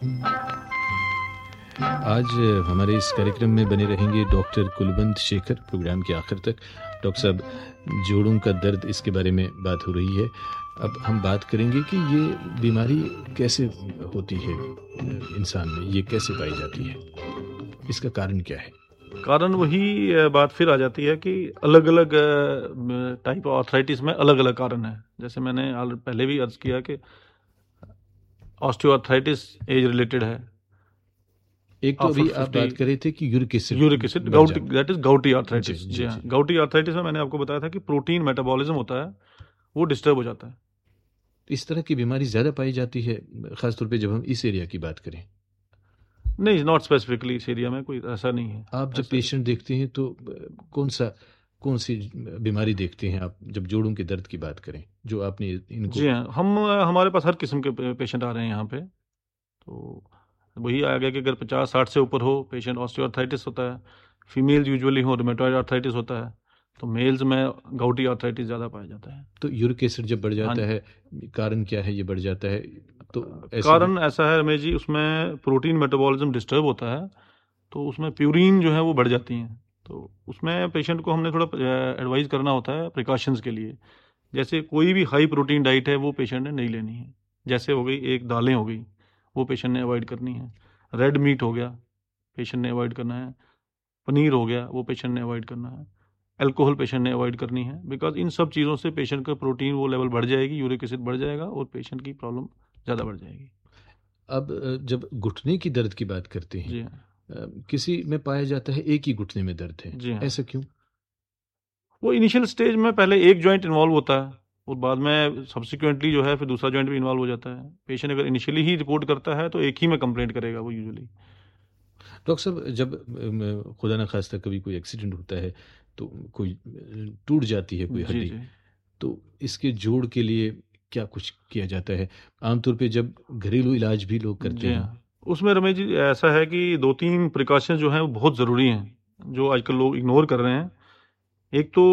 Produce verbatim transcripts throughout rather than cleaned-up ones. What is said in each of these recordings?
आज हमारे इस कार्यक्रम में बने रहेंगे डॉक्टर कुलवंत शेखर प्रोग्राम के आखिर तक। डॉक्टर साहब, जोड़ों का दर्द, इसके बारे में बात हो रही है। अब हम बात करेंगे कि ये बीमारी कैसे होती है इंसान में, ये कैसे पाई जाती है, इसका कारण क्या है? कारण वही बात फिर आ जाती है कि अलग अलग टाइप ऑफ आर्थराइटिस में अलग अलग कारण है। जैसे मैंने पहले भी अर्ज किया कि ऑस्टियोआर्थराइटिस एज रिलेटेड है। एक तो अभी आप बात कर रहे थे कि uric acid uric acid गाउटी, that is गाउटी arthritis. जी हाँ, गाउटी आर्थराइटिस में मैंने आपको बताया था कि प्रोटीन मेटाबॉलिज्म होता है, वो डिस्टर्ब हो जाता है। इस तरह की बीमारी ज़्यादा पाई जाती है, खासतौर पे जब हम इस एरिया की बात करें? नहीं, नॉट स्पेसिफिकली इस एरिया में कोई ऐसा नहीं है। आप जब पेशेंट देखते हैं तो कौन सा कौन सी बीमारी देखते हैं आप, जब जोड़ों के दर्द की बात करें, जो आपने इनको? जी हाँ, हम हमारे पास हर किस्म के पेशेंट आ रहे हैं यहाँ पे। तो वही आ गया कि अगर पचास साठ से ऊपर हो पेशेंट, ऑस्टियोआर्थराइटिस होता है। फीमेल यूजुअली हो रूमेटॉइड आर्थराइटिस होता है, तो मेल्स में गाउटी आर्थराइटिस ज़्यादा पाया जाता है। तो यूरिक एसिड जब बढ़ जाता है, कारण क्या है ये बढ़ जाता है? तो कारण ऐसा है रमेश जी, उसमें प्रोटीन मेटाबॉलिज्म डिस्टर्ब होता है, तो उसमें प्यूरिन जो है वो बढ़ जाती हैं। तो उसमें पेशेंट को हमने थोड़ा एडवाइस करना होता है प्रिकॉशंस के लिए। जैसे कोई भी हाई प्रोटीन डाइट है वो पेशेंट ने नहीं लेनी है। जैसे हो गई एक दालें हो गई, वो पेशेंट ने अवॉइड करनी है। रेड मीट हो गया, पेशेंट ने अवॉइड करना है। पनीर हो गया, वो पेशेंट ने अवॉइड करना है। अल्कोहल पेशेंट ने अवॉइड करनी है, बिकॉज इन सब चीज़ों से पेशेंट का प्रोटीन वो लेवल बढ़ जाएगी, यूरिक एसिड बढ़ जाएगा और पेशेंट की प्रॉब्लम ज़्यादा बढ़ जाएगी। अब जब घुटने की दर्द की बात करते हैं, जी हाँ, किसी में पाया जाता है एक ही घुटने में दर्द है। जी हाँ, ऐसा क्यों? वो इनिशियल स्टेज में पहले एक जॉइंट इन्वॉल्व होता है और बाद में सब्सिक्वेंटली जो है फिर दूसरा जॉइंट भी इन्वॉल्व हो जाता है। पेशेंट अगर इनिशियली ही रिपोर्ट करता है तो एक ही में कंप्लेंट करेगा वो यूजुअली। डॉक्टर साहब, जब खुदा न खास्ता कभी कोई एक्सीडेंट होता है तो कोई टूट जाती है कोई हड्डी, तो इसके जोड़ के लिए क्या कुछ किया जाता है? आमतौर पे जब घरेलू इलाज भी लोग करते हैं, उसमें रमेश जी ऐसा है कि दो तीन प्रिकॉशन जो हैं वो बहुत ज़रूरी हैं, जो आजकल लोग इग्नोर कर रहे हैं। एक तो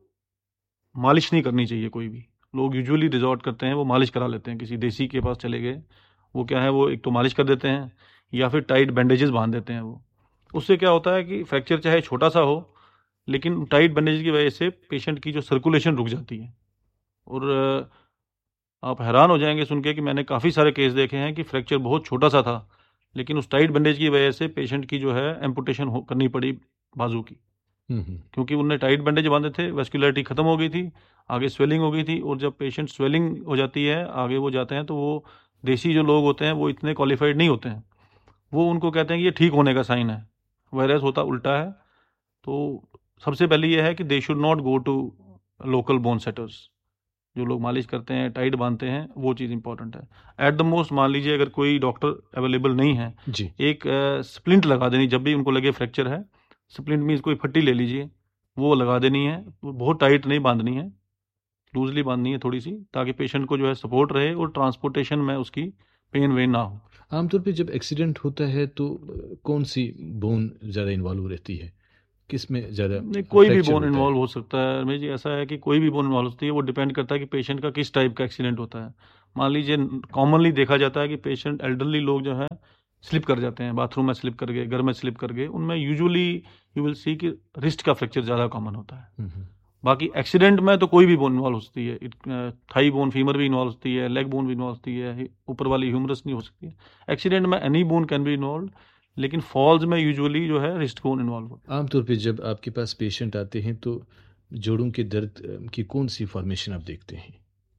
मालिश नहीं करनी चाहिए। कोई भी लोग यूजुअली रिजॉर्ट करते हैं, वो मालिश करा लेते हैं, किसी देसी के पास चले गए, वो क्या है वो एक तो मालिश कर देते हैं या फिर टाइट बैंडेजेस बांध देते हैं। वो उससे क्या होता है कि फ्रैक्चर चाहे छोटा सा हो, लेकिन टाइट बैंडेज की वजह से पेशेंट की जो सर्कुलेशन रुक जाती है। और आप हैरान हो जाएंगे सुन के कि मैंने काफ़ी सारे केस देखे हैं कि फ्रैक्चर बहुत छोटा सा था, लेकिन उस टाइट बैंडेज की वजह से पेशेंट की जो है एम्पुटेशन करनी पड़ी बाजू की, क्योंकि उनने टाइट बैंडेज बांधे थे, वेस्कुलरिटी खत्म हो गई थी, आगे स्वेलिंग हो गई थी। और जब पेशेंट स्वेलिंग हो जाती है, आगे वो जाते हैं, तो वो देसी जो लोग होते हैं वो इतने क्वालिफाइड नहीं होते हैं, वो उनको कहते हैं कि ये ठीक होने का साइन है, वायरस होता उल्टा है। तो सबसे पहले ये है कि they should not go to local bone setters. जो लोग मालिश करते हैं, टाइट बांधते हैं, वो चीज़ इंपॉर्टेंट है। एट द मोस्ट मान लीजिए अगर कोई डॉक्टर अवेलेबल नहीं है, जी, एक स्प्लिंट लगा देनी, जब भी उनको लगे फ्रैक्चर है। स्प्लिंट मीन्स कोई फट्टी ले लीजिए, वो लगा देनी है। बहुत टाइट नहीं बांधनी है, लूजली बांधनी है थोड़ी सी, ताकि पेशेंट को जो है सपोर्ट रहे और ट्रांसपोर्टेशन में उसकी पेन वेन ना हो। आमतौर पे जब एक्सीडेंट होता है तो कौन सी बोन ज़्यादा इन्वॉल्व रहती है, किस में ज़्यादा? नहीं, कोई भी बोन इन्वॉल्व हो सकता है रमेश जी। ऐसा है कि कोई भी बोन इन्वॉल्व हो सकती है, वो डिपेंड करता है कि पेशेंट का किस टाइप का एक्सीडेंट होता है। मान लीजिए कॉमनली देखा जाता है कि पेशेंट एल्डरली लोग जो है स्लिप कर जाते हैं, बाथरूम में स्लिप कर गए, घर में स्लिप कर गए, उनमें यूजुअली यू विल सी कि रिस्ट का फ्रैक्चर ज़्यादा कॉमन होता है। बाकी एक्सीडेंट में तो कोई भी बोन इन्वॉल्व हो सकती है, थाई बोन फीमर भी इन्वॉल्व होती है, लेग बोन भी इन्वॉल्व होती है, ऊपर वाली ह्यूमरस नहीं हो सकती है। एक्सीडेंट में any bone can be involve, लेकिन फॉल्स में यूजुअली जो है रिस्ट बोन इन्वॉल्व होता है। आमतौर पे जब आपके पास पेशेंट आते हैं तो जोड़ों के दर्द की कौन सी फॉर्मेशन आप देखते हैं?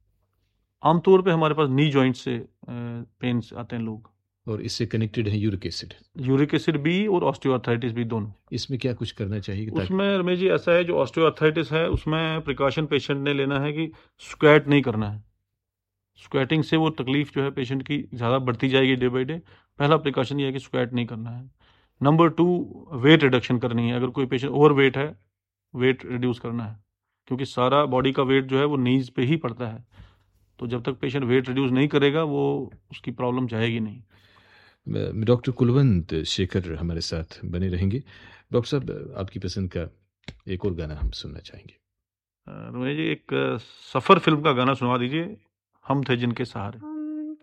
आमतौर पे हमारे पास नी जॉइंट से पेन्स आते हैं लोग, और इससे कनेक्टेड है यूरिक एसिड? यूरिक एसिड भी और ऑस्टियोआर्थराइटिस भी, दोनों। इसमें क्या कुछ करना चाहिए? उसमें रमेश जी ऐसा है, जो ऑस्टियोआर्थराइटिस है उसमें प्रिकॉशन पेशेंट ने लेना है कि स्क्वैट नहीं करना है। स्क्वैटिंग से वो तकलीफ जो है पेशेंट की ज़्यादा बढ़ती जाएगी डे बाई डे। पहला प्रिकॉशन ये है कि स्क्वैट नहीं करना है। नंबर टू, वेट रिडक्शन करनी है। अगर कोई पेशेंट ओवर वेट है, वेट रिड्यूस करना है, क्योंकि सारा बॉडी का वेट जो है वो नीज पे ही पड़ता है। तो जब तक पेशेंट वेट रिड्यूस नहीं करेगा, वो उसकी प्रॉब्लम जाएगी नहीं। डॉक्टर कुलवंत शेखर हमारे साथ बने रहेंगे। डॉक्टर साहब, आपकी पसंद का एक और गाना हम सुनना चाहेंगे। रमेश जी, एक सफ़र फिल्म का गाना सुनवा दीजिए, हम थे जिनके सहारे।